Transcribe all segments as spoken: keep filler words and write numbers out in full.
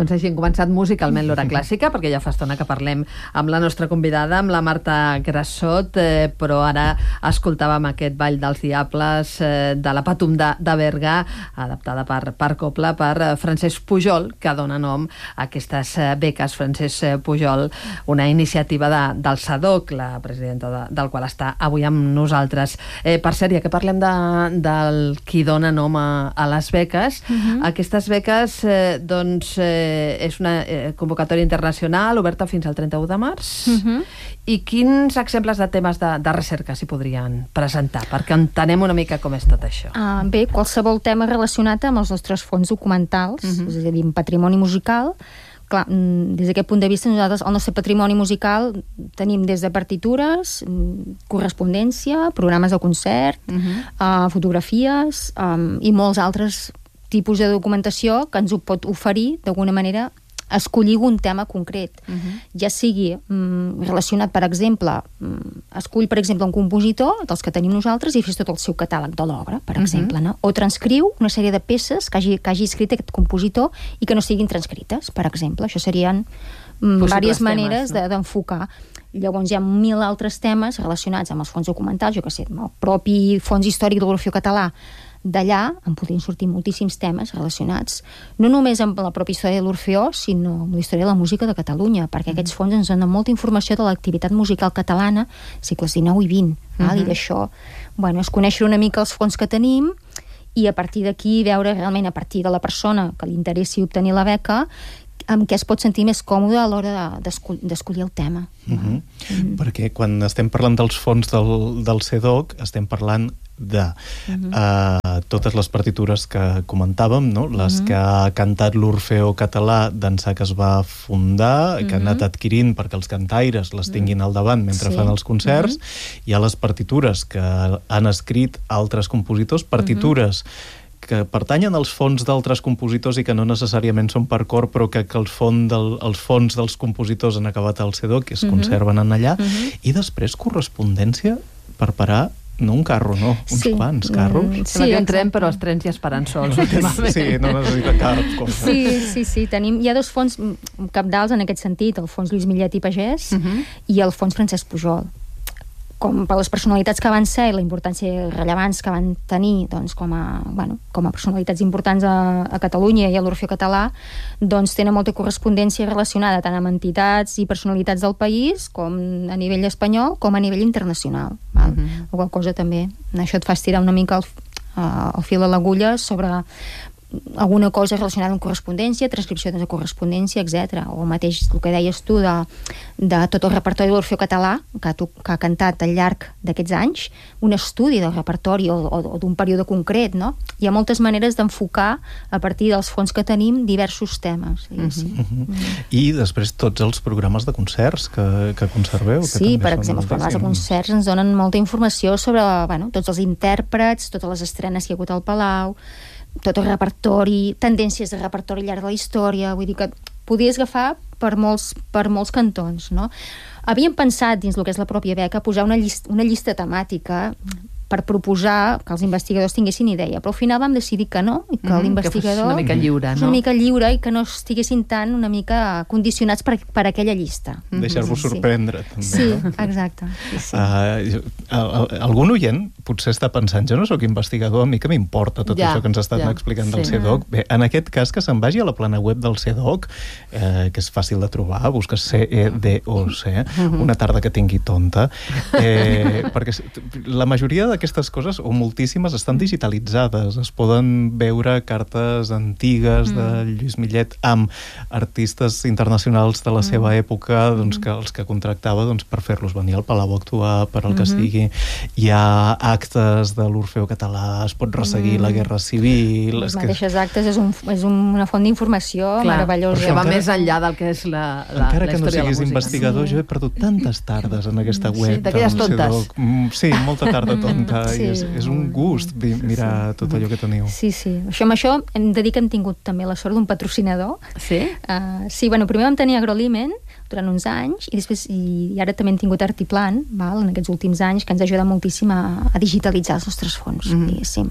Doncs hagin començat musicalment l'hora clàssica, perquè ja fa estona que parlem amb la nostra convidada, amb la Marta Grassot, eh, però ara escoltàvem aquest Ball dels Diables eh, de la Patum de, de Berga, adaptada per, per Copla, per eh, Francesc Pujol, que dona nom a aquestes eh, beques. Francesc Pujol, una iniciativa de, del SADOC, la presidenta de, del qual està avui amb nosaltres. Eh, per cert, ja que parlem de, del qui dona nom a, a les beques, uh-huh. aquestes beques eh, doncs eh, és una eh, convocatòria internacional oberta fins al trenta-u de març. Uh-huh. I quins exemples de temes de, de recerca s'hi podrien presentar? Perquè entenem una mica com és tot això. Uh, bé, qualsevol tema relacionat amb els nostres fons documentals, uh-huh. és a dir, un patrimoni musical. Clar, des d'aquest punt de vista, nosaltres, el nostre patrimoni musical, tenim des de partitures, correspondència, programes de concert, uh-huh. uh, fotografies um, i molts altres tipus de documentació que ens ho pot oferir, d'alguna manera, escollir un tema concret. Uh-huh. Ja sigui mm, relacionat, per exemple, mm, escull, per exemple, un compositor, dels que tenim nosaltres, i fes tot el seu catàleg de l'obra, per uh-huh. exemple, no? O transcriu una sèrie de peces que hagi, que hagi escrit aquest compositor i que no siguin transcrites, per exemple. Això serien mm, diverses maneres no? d'enfocar. Llavors hi ha mil altres temes relacionats amb els fons documentals, jo que sé, el propi fons històric de l'Orfeó Català. D'allà en podrien sortir moltíssims temes relacionats, no només amb la pròpia història de l'Orfeó, sinó amb la història de la música de Catalunya, perquè mm. aquests fons ens donen molta informació de l'activitat musical catalana, segles dinou i vint, mm-hmm. val? I d'això, bueno, és conèixer una mica els fons que tenim i a partir d'aquí veure realment, a partir de la persona que li interessi obtenir la beca, amb què es pot sentir més còmode a l'hora d'escollir de, el tema. Mm-hmm. Mm-hmm. Perquè quan estem parlant dels fons del, del SADOC, estem parlant de uh-huh. uh, totes les partitures que comentàvem, no? Les uh-huh. que ha cantat l'Orfeó Català d'ençà que es va fundar, uh-huh. que han anat adquirint perquè els cantaires les tinguin al davant mentre sí. fan els concerts. Uh-huh. Hi ha les partitures que han escrit altres compositors, partitures uh-huh. que pertanyen als fons d'altres compositors i que no necessàriament són per cor, però que, que els, fons del, els fons dels compositors han acabat al SADOC, que es uh-huh. conserven en allà, uh-huh. i després correspondència per parar no un carro, no, uns sí. quants carros. Mm, sí, sí, un tren, però els trens ja es paren sols últimament. Sí, no necessita car. Com sí, sí, sí, tenim, hi ha dos fons cabdals en aquest sentit, el fons Lluís Millet i Pagès uh-huh. i el fons Francesc Pujol. Com per les personalitats que van ser i la importància rellevants que van tenir doncs, com, a, bueno, com a personalitats importants a, a Catalunya i a l'Orfeó Català, doncs tenen molta correspondència relacionada tant amb entitats i personalitats del país com a nivell espanyol com a nivell internacional. Val? Uh-huh. La qual cosa també, això et fa estirar una mica el, uh, el fil a l'agulla sobre alguna cosa relacionada amb correspondència, transcripció de correspondència, etcètera. O mateix el que deies tu de, de tot el repertori de l'Orfeó Català que, tu, que ha cantat al llarg d'aquests anys, un estudi del repertori o, o, o d'un període concret, no? Hi ha moltes maneres d'enfocar a partir dels fons que tenim diversos temes. Uh-huh. Sí. Uh-huh. I després tots els programes de concerts que, que conserveu. Sí, que per exemple, els programes de concerts ens donen molta informació sobre bueno, tots els intèrprets, totes les estrenes que hi ha hagut al Palau, tot el repertori, tendències de repertori al llarg de la història, vull dir que podies agafar per molts, per molts cantons, no? Havíem pensat, dins el que és la pròpia beca, posar una llista, una llista temàtica per proposar que els investigadors tinguessin idea, però al final vam decidir que no, i que mm, l'investigador... Que fos una mica lliure, no? Una mica lliure i que no estiguessin tan una mica condicionats per, per aquella llista. Deixar-vos sí. sorprendre, també. Sí, exacte. Sí, sí. Uh, algun oient potser està pensant, jo no sóc investigador, a mi que m'importa tot ja, això que ens estan ja, explicant sí. del SADOC. Bé, en aquest cas, que se'n vagi a la plana web del SADOC, eh, que és fàcil de trobar, busca C E D O C, una tarda que tingui tonta, eh, perquè la majoria de aquestes coses, o moltíssimes, estan digitalitzades. Es poden veure cartes antigues mm. de Lluís Millet amb artistes internacionals de la seva mm. època, doncs, que els que contractava doncs, per fer-los venir al Palau a actuar, per al que mm-hmm. sigui. Hi ha actes de l'Orfeó Català, es pot resseguir mm. la Guerra Civil... Les mateixes que... actes és, un, és una font d'informació meravellosa. Que va encara, més enllà del que és la, la, encara la història de la música. Encara que no siguis investigador, sí. jo he perdut tantes tardes en aquesta web. Sí, d'aquelles tontes. Sí, molta tarda tonta. Sí. És, és un gust mirar tot allò que teniu. Sí, sí. Això, amb això hem de dir que hem tingut també la sort d'un patrocinador. Sí? Uh, sí, bueno, primer vam tenir Agrolimen, durant uns anys, i després i, i ara també hem tingut Artiplan, val, en aquests últims anys, que ens ajuda moltíssim a, a digitalitzar els nostres fons, mm-hmm. diguéssim.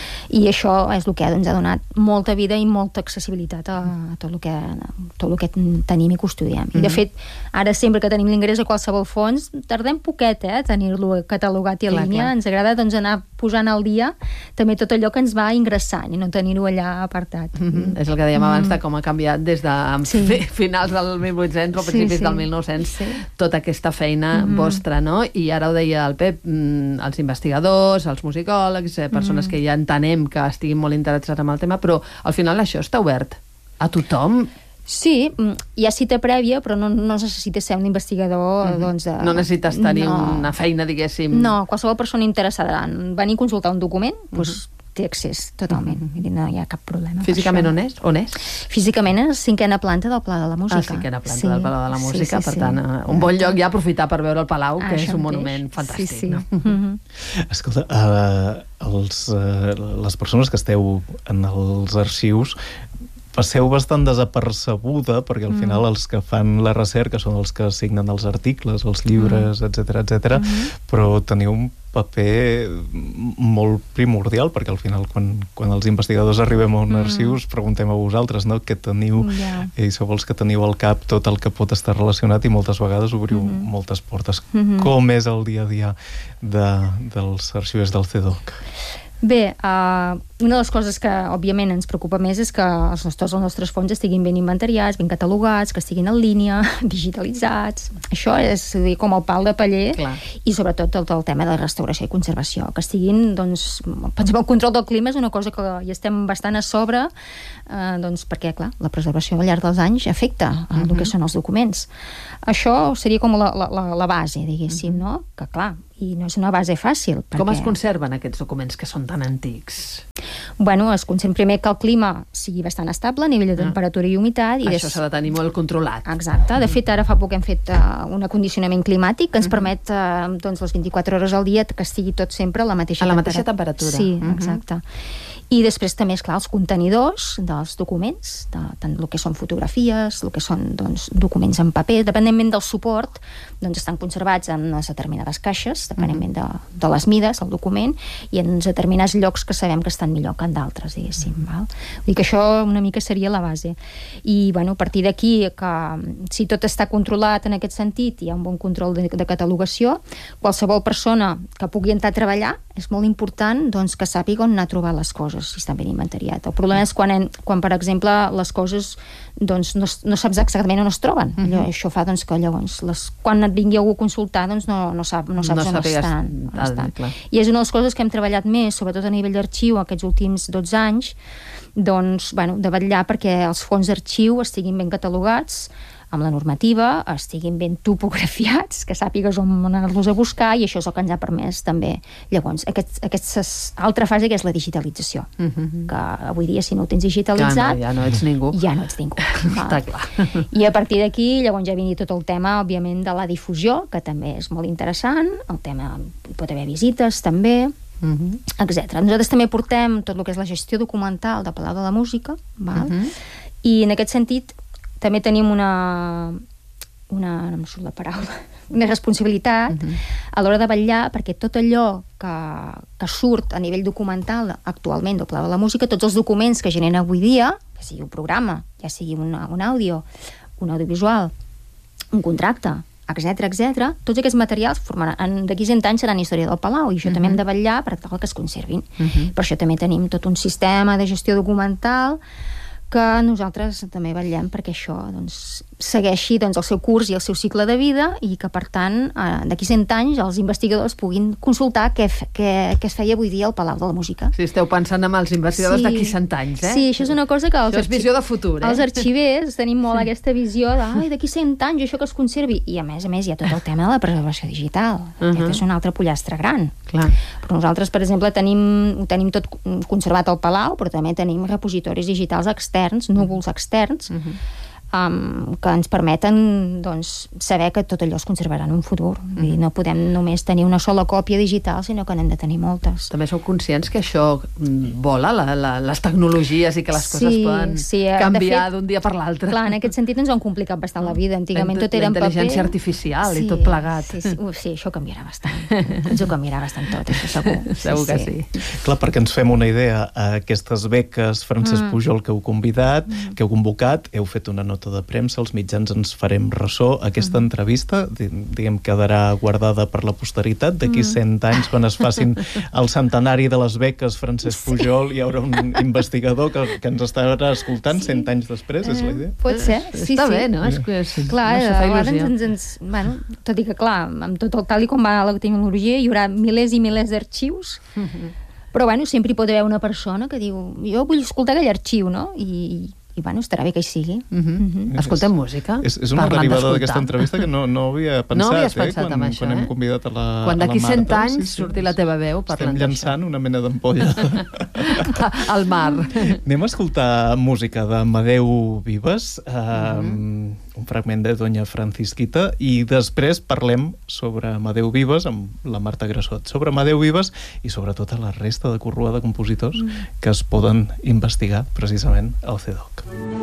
I això és el que doncs, ha donat molta vida i molta accessibilitat a, a tot el que, tot el que tenim i custodiem. Mm-hmm. I de fet, ara sempre que tenim l'ingrés a qualsevol fons, tardem poquet eh, a tenir-lo catalogat i en línia. Clar. Ens agrada doncs, anar posant al dia també tot allò que ens va ingressant i no tenir-ho allà apartat. Mm-hmm. És el que dèiem mm-hmm. abans de com ha canviat des de sí. finals del mil vuit-cents o principis sí, sí. del mil nou-cents sí. tota aquesta feina mm-hmm. vostra, no? I ara ho deia el Pep, els investigadors, els musicòlegs, eh, persones mm-hmm. que ja entenem que estiguin molt interessats en el tema, però al final això està obert a tothom. Sí, hi ha cita prèvia, però no, no necessites ser un investigador, mm-hmm. doncs... De... No necessites tenir no. una feina, diguéssim... No, qualsevol persona interessada en venir a consultar un document, mm-hmm. doncs té accés totalment, mm-hmm. no hi ha cap problema. Físicament on és? On és? Físicament és cinquena planta del Pla de la Música. Ah, cinquena planta sí. del Palau de la Música, sí, sí, per sí. tant, uh, un bon lloc ja aprofitar per veure el Palau, que Això és un monument fantàstic. Sí, sí. No? Mm-hmm. Escolta, uh, els, uh, les persones que esteu en els arxius passeu bastant desapercebuda, perquè al final els que fan la recerca són els que signen els articles, els llibres, etcètera, etcètera, però teniu un paper molt primordial, perquè al final quan, quan els investigadors arribem a un arxiu us preguntem a vosaltres, no?, què teniu, yeah. i sou els que teniu al cap tot el que pot estar relacionat i moltes vegades obriu mm-hmm. moltes portes. Mm-hmm. Com és el dia a dia de, dels arxivers del C E D O C? Bé, uh, una de les coses que, òbviament, ens preocupa més és que els nostres, els nostres fons estiguin ben inventariats, ben catalogats, que estiguin en línia, digitalitzats. Això és dir, com el pal de paller. Clar. I sobretot tot el tema de restauració i conservació, que estiguin, doncs, pensem, el control del clima és una cosa que hi estem bastant a sobre, eh, doncs, perquè, clar, la preservació al llarg dels anys afecta uh-huh. el que són els documents. Això seria com la, la, la base, diguéssim, uh-huh. no? Que, clar, i no és una base fàcil. Perquè... Com es conserven aquests documents que són tan antics? Bueno, es conserva primer que el clima sigui bastant estable a nivell de temperatura i humitat. I Això des... s'ha de tenir molt controlat. Exacte. De fet, ara fa poc hem fet uh, un acondicionament climàtic que ens uh-huh. permet uh, doncs, les vint-i-quatre hores al dia que estigui tot sempre a la mateixa temperatura. A la temperatura. mateixa temperatura. Sí, uh-huh. exacte. I després també, esclar, els contenidors dels documents, de, tant el que són fotografies, el que són doncs, documents en paper, dependentment del suport, doncs estan conservats en unes determinades caixes, dependentment de, de les mides, el document, i en uns determinats llocs que sabem que estan millor que en d'altres, diguéssim. Val? Vull dir que això una mica seria la base. I, bueno, a partir d'aquí, que si tot està controlat en aquest sentit, hi ha un bon control de, de catalogació, qualsevol persona que pugui entrar a treballar, és molt important doncs, que sàpiga on anar a trobar les coses, si estan ben inventariat. El problema és quan, en, quan per exemple, les coses doncs, no, no saps exactament on es troben. Uh-huh. Allò, això fa doncs, que llavors, les, quan et vingui algú a consultar, doncs, no, no, sap, no saps no on estan. On estan. I és una de les coses que hem treballat més, sobretot a nivell d'arxiu, aquests últims dotze anys, doncs, bueno, de vetllar perquè els fons d'arxiu estiguin ben catalogats, amb la normativa, estiguin ben topografiats, que sàpigues on anar-los a buscar, i això és el que ens ha permès també. Llavors, aquest, aquesta altra fase que és la digitalització, uh-huh. que avui dia si no ho tens digitalitzat... Ja no, ja no ets ningú. Ja no ets ningú. Està clar. I a partir d'aquí, llavors ja vindria tot el tema, òbviament, de la difusió, que també és molt interessant, el tema, hi pot haver visites també, uh-huh. etcètera. Nosaltres també portem tot el que és la gestió documental de Palau de la Música, val? Uh-huh. I en aquest sentit també tenim una, una no em surt la paraula, una responsabilitat uh-huh. a l'hora de vetllar perquè tot allò que, que surt a nivell documental actualment del Pla de la Música, tots els documents que generen avui dia, que sigui un programa, ja sigui una, un àudio, un audiovisual, un contracte, etcètera, etcètera, tots aquests materials formaran, d'aquí cent anys seran història del Palau, i això uh-huh. també hem de vetllar per tal que es conservin. Uh-huh. Per això també tenim tot un sistema de gestió documental que nosaltres també vetllem perquè això doncs, segueixi doncs, el seu curs i el seu cicle de vida, i que, per tant, eh, d'aquí cent anys els investigadors puguin consultar què, què, què es feia avui dia al Palau de la Música. Si esteu pensant en els investigadors sí. d'aquí cent anys, eh? Sí, això és una cosa que... Els això és visió de futur, eh? Els arxivers tenim molt sí. aquesta visió de ai, d'aquí cent anys això que es conservi. I, a més a més, hi ha tot el tema de la preservació digital. Uh-huh. Aquest és un altre pollastre gran. Clar. Però nosaltres, per exemple, tenim, ho tenim tot conservat al Palau, però també tenim repositoris digitals externs, núvols externs, uh-huh. um, que ens permeten doncs, saber que tot allò es conservarà en un futur. Mm. Vull dir, no podem només tenir una sola còpia digital, sinó que n'hem de tenir moltes. També sou conscients que això vola, la, la, les tecnologies, i que les coses sí, poden sí, canviar d'un dia per l'altre. Clar, en aquest sentit ens ho han complicat bastant la vida. Antigament tot era en paper. La intel·ligència artificial sí, i tot plegat. Sí, sí, Uf, sí, això canviarà bastant. Ens ho canviarà bastant tot, això segur. Segur sí, que sí. sí. Clar, perquè ens fem una idea, aquestes beques Francesc Mm. Pujol que heu convidat, Mm. que heu convocat, heu fet una nota de premsa, els mitjans ens farem ressò. Aquesta mm. entrevista, diguem, quedarà guardada per la posteritat. D'aquí Mm. cent anys, quan es facin el centenari de les beques Francesc Sí. Pujol, hi haurà un investigador que, que ens estarà escoltant Sí. cent anys després, és la idea? Pot ser, sí, Està sí. bé, no? És, és, Clar, no a fa vegades il·lusió. ens, ens, bueno, tot i que, clar, amb tot el tal i com va la tecnologia, hi haurà milers i milers d'arxius, però, bueno, sempre hi pot haver una persona que diu, jo vull escoltar aquell arxiu, no? I, i bueno, estarà bé que hi sigui. Uh -huh. uh -huh. Escoltem música. És, és una parlant derivada d'escoltar. d'aquesta entrevista que no, no havia pensat, No havies eh? pensat quan, en això, quan hem eh? convidat a la, Quan a la d'aquí cent Marta. anys Sí, sí, surti la teva veu parlant estem llançant d'això. una mena d'ampolla. Al mar. Anem a escoltar música d'Amadeu Vives, um, Mhm. un fragment de Doña Francisquita, i després parlem sobre Amadeu Vives amb la Marta Grassot, sobre Amadeu Vives i sobre tota la resta de corrua de compositors Mm. que es poden investigar precisament al C E D O C.